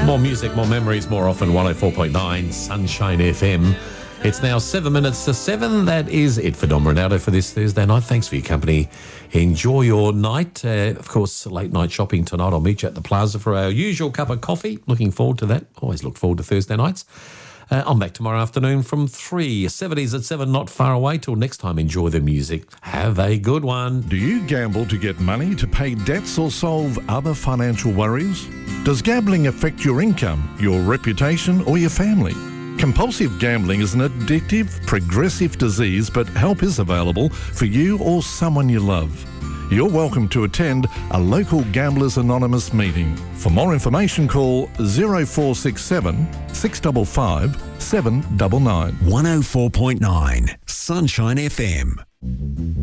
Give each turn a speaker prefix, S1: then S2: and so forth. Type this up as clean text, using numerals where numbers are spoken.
S1: More music, more memories, more often. 104.9 Sunshine FM. It's now 7 minutes to 7. That is it for Dom Ronaldo for this Thursday night. Thanks for your company. Enjoy your night. Of course, late night shopping tonight. I'll meet you at the Plaza for our usual cup of coffee. Looking forward to that. Always look forward to Thursday nights. I'm back tomorrow afternoon from 3. 70s at 7, not far away. Till next time, enjoy the music. Have a good one.
S2: Do you gamble to get money to pay debts or solve other financial worries? Does gambling affect your income, your reputation, or your family? Compulsive gambling is an addictive, progressive disease, but help is available for you or someone you love. You're welcome to attend a local Gamblers Anonymous meeting. For more information, call 0467 655 799.
S3: 104.9 Sunshine FM.